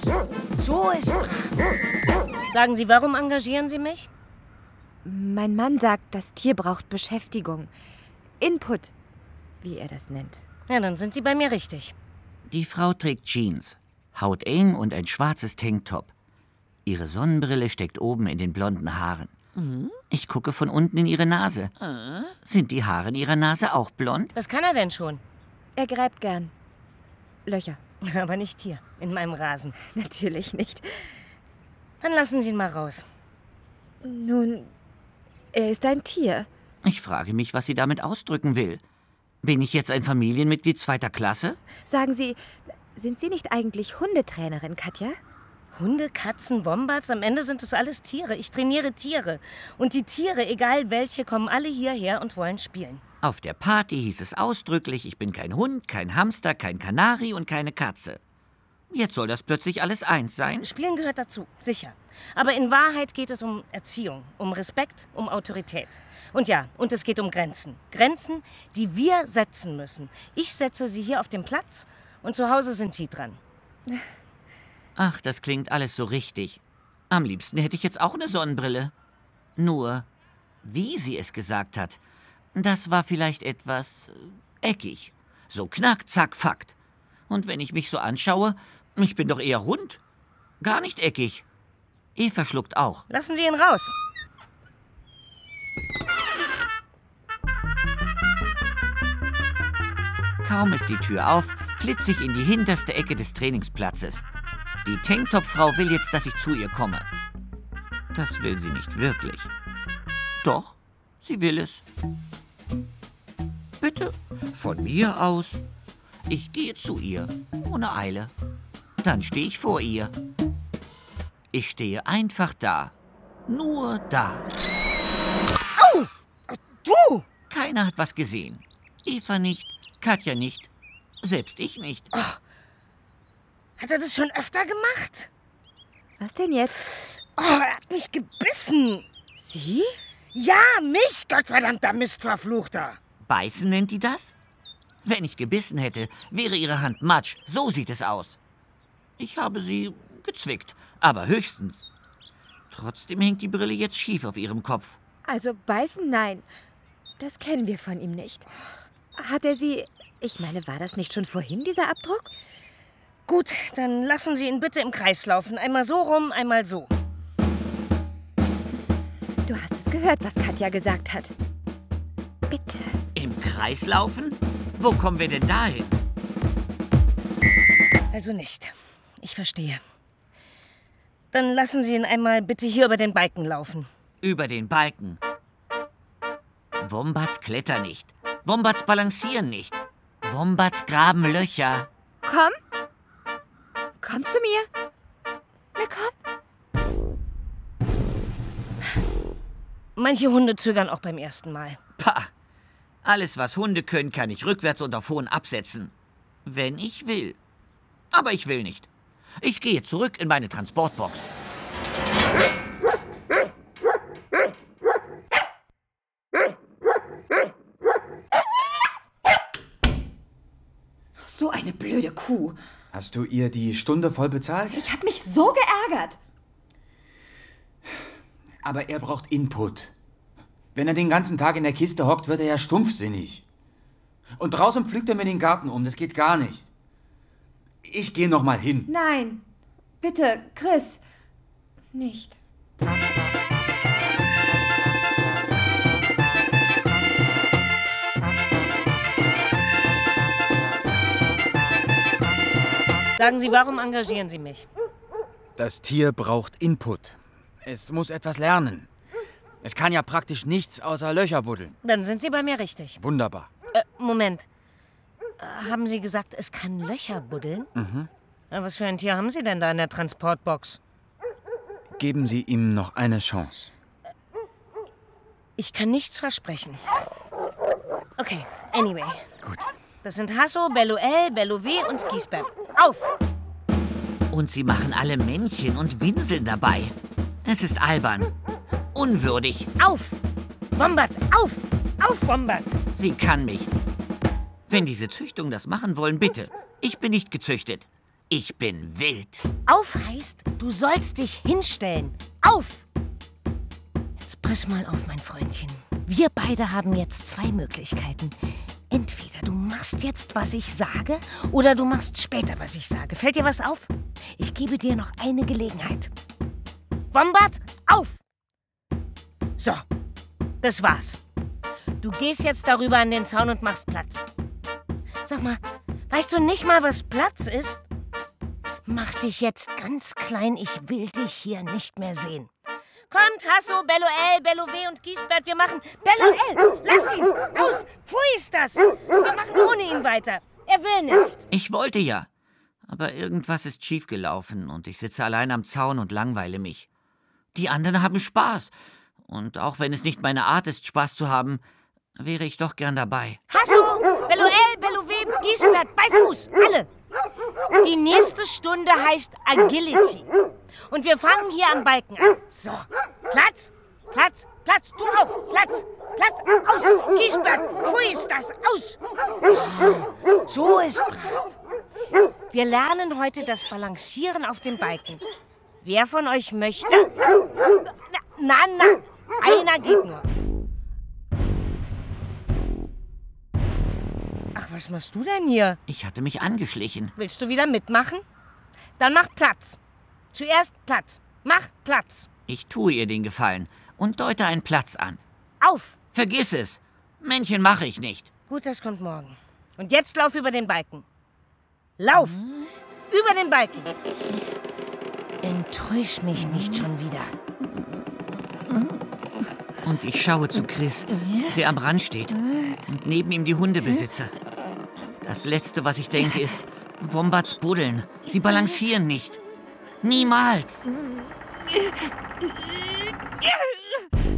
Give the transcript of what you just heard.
So ist brav. Sagen Sie, warum engagieren Sie mich? Mein Mann sagt, das Tier braucht Beschäftigung. Input, wie er das nennt. Ja, dann sind Sie bei mir richtig. Die Frau trägt Jeans, hauteng und ein schwarzes Tanktop. Ihre Sonnenbrille steckt oben in den blonden Haaren. Ich gucke von unten in ihre Nase. Sind die Haare in ihrer Nase auch blond? Was kann er denn schon? Er gräbt gern. Löcher. Aber nicht hier, in meinem Rasen. Natürlich nicht. Dann lassen Sie ihn mal raus. Nun, er ist ein Tier. Ich frage mich, was sie damit ausdrücken will. Bin ich jetzt ein Familienmitglied zweiter Klasse? Sagen Sie, sind Sie nicht eigentlich Hundetrainerin, Katja? Hunde, Katzen, Wombats, am Ende sind es alles Tiere. Ich trainiere Tiere. Und die Tiere, egal welche, kommen alle hierher und wollen spielen. Auf der Party hieß es ausdrücklich, ich bin kein Hund, kein Hamster, kein Kanari und keine Katze. Jetzt soll das plötzlich alles eins sein? Spielen gehört dazu, sicher. Aber in Wahrheit geht es um Erziehung, um Respekt, um Autorität. Und ja, und es geht um Grenzen. Grenzen, die wir setzen müssen. Ich setze sie hier auf dem Platz und zu Hause sind Sie dran. Ach, das klingt alles so richtig. Am liebsten hätte ich jetzt auch eine Sonnenbrille. Nur, wie sie es gesagt hat, das war vielleicht etwas eckig. So knack, zack, Fakt. Und wenn ich mich so anschaue, ich bin doch eher rund. Gar nicht eckig. Eva schluckt auch. Lassen Sie ihn raus. Kaum ist die Tür auf, flitze ich in die hinterste Ecke des Trainingsplatzes. Die Tanktop-Frau will jetzt, dass ich zu ihr komme. Das will sie nicht wirklich. Doch, sie will es. Bitte, von mir aus. Ich gehe zu ihr, ohne Eile. Dann stehe ich vor ihr. Ich stehe einfach da. Nur da. Au! Du! Keiner hat was gesehen. Eva nicht, Katja nicht, selbst ich nicht. Oh. Hat er das schon öfter gemacht? Was denn jetzt? Oh, er hat mich gebissen. Sie? Ja, mich, gottverdammter Mistverfluchter. Beißen nennt die das? Wenn ich gebissen hätte, wäre ihre Hand matsch. So sieht es aus. Ich habe sie gezwickt, aber höchstens. Trotzdem hängt die Brille jetzt schief auf ihrem Kopf. Also beißen, nein. Das kennen wir von ihm nicht. Hat er sie... Ich meine, war das nicht schon vorhin, dieser Abdruck? Gut, dann lassen Sie ihn bitte im Kreis laufen. Einmal so rum, einmal so. Du hast es gehört, was Katja gesagt hat. Bitte. Im Kreis laufen? Wo kommen wir denn dahin? Also nicht. Ich verstehe. Dann lassen Sie ihn einmal bitte hier über den Balken laufen. Über den Balken. Wombats klettern nicht. Wombats balancieren nicht. Wombats graben Löcher. Komm. Komm zu mir. Na komm. Manche Hunde zögern auch beim ersten Mal. Pah! Alles, was Hunde können, kann ich rückwärts und auf hohen absetzen. Wenn ich will. Aber ich will nicht. Ich gehe zurück in meine Transportbox. So eine blöde Kuh. Hast du ihr die Stunde voll bezahlt? Ich hab mich so geärgert. Aber er braucht Input. Wenn er den ganzen Tag in der Kiste hockt, wird er ja stumpfsinnig. Und draußen pflügt er mir den Garten um. Das geht gar nicht. Ich gehe noch mal hin. Nein. Bitte, Chris. Nicht. Sagen Sie, warum engagieren Sie mich? Das Tier braucht Input. Es muss etwas lernen. Es kann ja praktisch nichts außer Löcher buddeln. Dann sind Sie bei mir richtig. Wunderbar. Moment. Haben Sie gesagt, es kann Löcher buddeln? Mhm. Was für ein Tier haben Sie denn da in der Transportbox? Geben Sie ihm noch eine Chance. Ich kann nichts versprechen. Okay, anyway. Gut. Das sind Hasso, Bello L, Bello W und Giesberg. Auf! Und sie machen alle Männchen und winseln dabei. Es ist albern. Unwürdig. Auf! Wombat, auf! Auf, Wombat! Sie kann mich. Wenn diese Züchtungen das machen wollen, bitte. Ich bin nicht gezüchtet. Ich bin wild. Auf heißt, du sollst dich hinstellen. Auf! Jetzt pass mal auf, mein Freundchen. Wir beide haben jetzt 2 Möglichkeiten. Entweder du machst jetzt, was ich sage, oder du machst später, was ich sage. Fällt dir was auf? Ich gebe dir noch eine Gelegenheit. Wombat, auf! So, das war's. Du gehst jetzt darüber an den Zaun und machst Platz. Sag mal, weißt du nicht mal, was Platz ist? Mach dich jetzt ganz klein, ich will dich hier nicht mehr sehen. Kommt, Hasso, Bello L, Bello W und Giesbert, wir machen Bello L. Lass ihn! Aus! Pfui ist das! Wir machen ohne ihn weiter. Er will nicht. Ich wollte ja. Aber irgendwas ist schiefgelaufen und ich sitze allein am Zaun und langweile mich. Die anderen haben Spaß. Und auch wenn es nicht meine Art ist, Spaß zu haben, wäre ich doch gern dabei. Hasso, Bello L, Bello W, Giesbert, bei Fuß, alle. Die nächste Stunde heißt Agility. Und wir fangen hier am Balken an. So, Platz, Platz, Platz, du auch, Platz, Platz, aus, Giesbert, pfui ist das, aus. So ist brav. Wir lernen heute das Balancieren auf dem Balken. Wer von euch möchte? Na, einer geht nur. Ach, was machst du denn hier? Ich hatte mich angeschlichen. Willst du wieder mitmachen? Dann mach Platz. Zuerst Platz. Mach Platz. Ich tue ihr den Gefallen und deute einen Platz an. Auf! Vergiss es. Männchen mache ich nicht. Gut, das kommt morgen. Und jetzt lauf über den Balken. Lauf! Über den Balken. Enttäusch mich nicht schon wieder. Und ich schaue zu Chris, der am Rand steht. Und neben ihm die Hundebesitzer. Das Letzte, was ich denke, ist, Wombats buddeln. Sie balancieren nicht. Niemals.